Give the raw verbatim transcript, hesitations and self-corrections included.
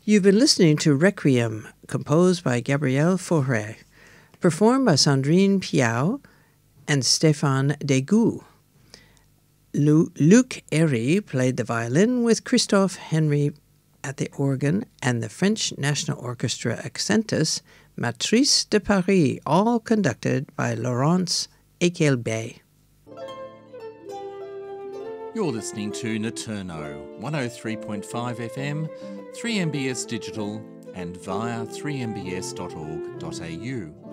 You've been listening to Requiem, composed by Gabriel Fauré, performed by Sandrine Piau and Stéphane Degout. Lu- Luc Héry played the violin with Christophe Henry at the organ and the French National Orchestra Accentus Matrice de Paris, all conducted by Laurence Ekelbey. You're listening to Naturno, one oh three point five F M, three M B S Digital and via three m b s dot org dot a u.